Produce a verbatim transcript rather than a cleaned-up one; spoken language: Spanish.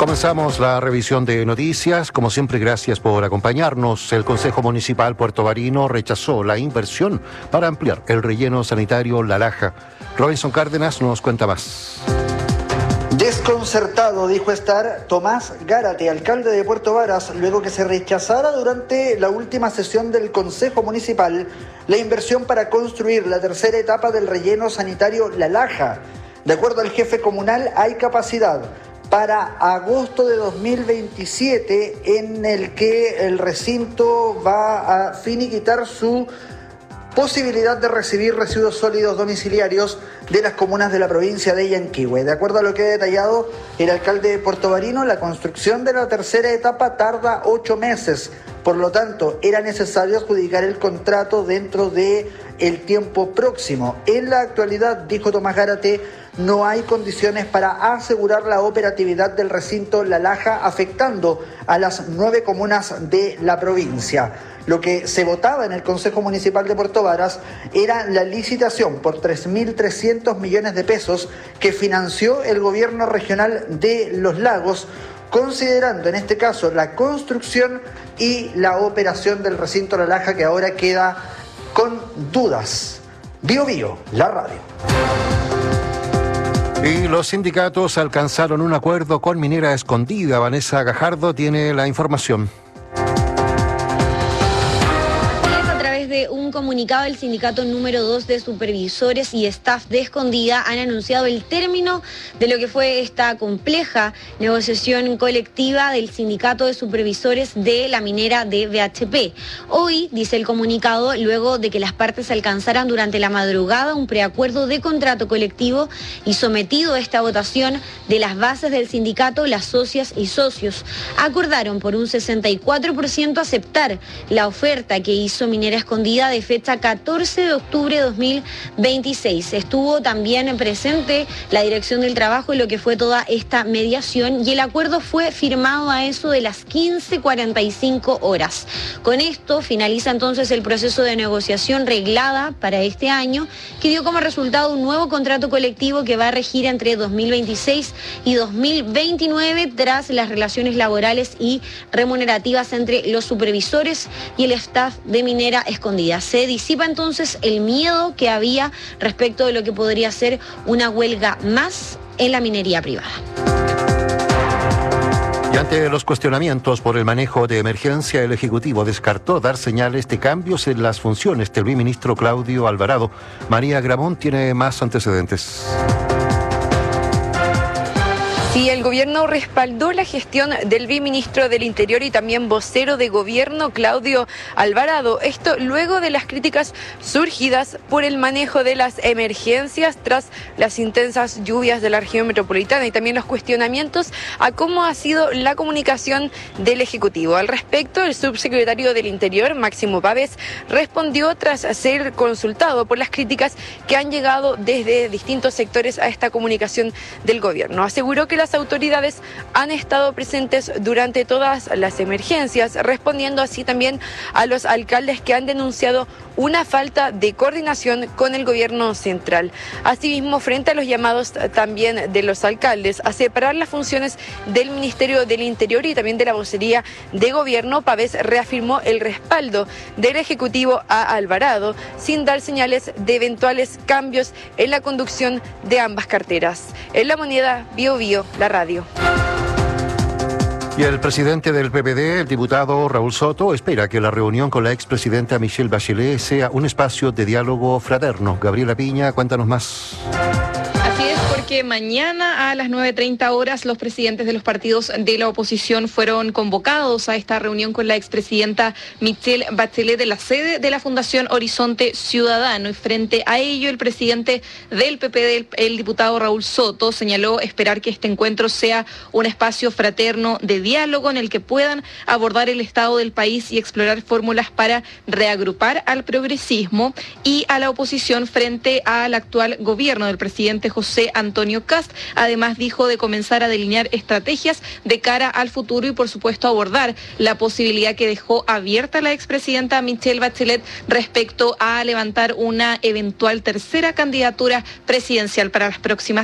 Comenzamos la revisión de noticias. Como siempre, gracias por acompañarnos. El Consejo Municipal puertobarino rechazó la inversión para ampliar el relleno sanitario La Laja. Robinson Cárdenas nos cuenta más. Desconcertado, dijo estar Tomás Gárate, alcalde de Puerto Varas, luego que se rechazara durante la última sesión del Consejo Municipal la inversión para construir la tercera etapa del relleno sanitario La Laja. De acuerdo al jefe comunal, hay capacidad para agosto de dos mil veintisiete en el que el recinto va a finiquitar su posibilidad de recibir residuos sólidos domiciliarios de las comunas de la provincia de Yanquihue. De acuerdo a lo que ha detallado el alcalde puertobarino, la construcción de la tercera etapa tarda ocho meses. Por lo tanto, era necesario adjudicar el contrato dentro de el tiempo próximo. En la actualidad, dijo Tomás Gárate, no hay condiciones para asegurar la operatividad del recinto La Laja, afectando a las nueve comunas de la provincia. Lo que se votaba en el Consejo Municipal de Puerto Varas era la licitación por tres mil trescientos millones de pesos que financió el gobierno regional de Los Lagos, considerando en este caso la construcción y la operación del recinto La Laja, que ahora queda con dudas. Bio Bio, la radio. Y los sindicatos alcanzaron un acuerdo con Minera Escondida. Vanessa Gajardo tiene la información. De un comunicado, el sindicato número dos de supervisores y staff de Escondida han anunciado el término de lo que fue esta compleja negociación colectiva del sindicato de supervisores de la minera de B H P. Hoy, dice el comunicado, luego de que las partes alcanzaran durante la madrugada un preacuerdo de contrato colectivo y sometido a esta votación de las bases del sindicato, las socias y socios acordaron por un sesenta y cuatro por ciento aceptar la oferta que hizo Minera Escondida de fecha catorce de octubre de dos mil veintiséis. Estuvo también presente la Dirección del Trabajo en lo que fue toda esta mediación y el acuerdo fue firmado a eso de las quince cuarenta y cinco horas. Con esto finaliza entonces el proceso de negociación reglada para este año, que dio como resultado un nuevo contrato colectivo que va a regir entre dos mil veintiséis y dos mil veintinueve tras las relaciones laborales y remunerativas entre los supervisores y el staff de Minera Escondida. Se disipa entonces el miedo que había respecto de lo que podría ser una huelga más en la minería privada. Y ante los cuestionamientos por el manejo de emergencia, el Ejecutivo descartó dar señales de cambios en las funciones del ministro Claudio Alvarado. María Gramón tiene más antecedentes. Sí, el gobierno respaldó la gestión del viceministro del Interior y también vocero de gobierno, Claudio Alvarado. Esto luego de las críticas surgidas por el manejo de las emergencias tras las intensas lluvias de la región metropolitana y también los cuestionamientos a cómo ha sido la comunicación del Ejecutivo. Al respecto, el subsecretario del Interior, Máximo Pávez, respondió tras ser consultado por las críticas que han llegado desde distintos sectores a esta comunicación del gobierno. Aseguró que las autoridades han estado presentes durante todas las emergencias, respondiendo así también a los alcaldes que han denunciado una falta de coordinación con el gobierno central. Asimismo, frente a los llamados también de los alcaldes a separar las funciones del Ministerio del Interior y también de la vocería de gobierno, Pávez reafirmó el respaldo del Ejecutivo a Alvarado, sin dar señales de eventuales cambios en la conducción de ambas carteras. En La Moneda, Bio Bio, la radio. Y el presidente del P P D, el diputado Raúl Soto, espera que la reunión con la expresidenta Michelle Bachelet sea un espacio de diálogo fraterno. Gabriela Piña, cuéntanos más. Así es, porque mañana a las nueve treinta horas los presidentes de los partidos de la oposición fueron convocados a esta reunión con la expresidenta Michelle Bachelet de la sede de la Fundación Horizonte Ciudadano. Y frente a ello, el presidente del P P D, el diputado Raúl Soto, señaló esperar que este encuentro sea un espacio fraterno de diálogo en el que puedan abordar el estado del país y explorar fórmulas para reagrupar al progresismo y a la oposición frente al actual gobierno del presidente José Antonio Kast. Además, dijo de comenzar a delinear estrategias de cara al futuro y, por supuesto, abordar la posibilidad que dejó abierta la expresidenta Michelle Bachelet respecto a levantar una eventual tercera candidatura presidencial para las próximas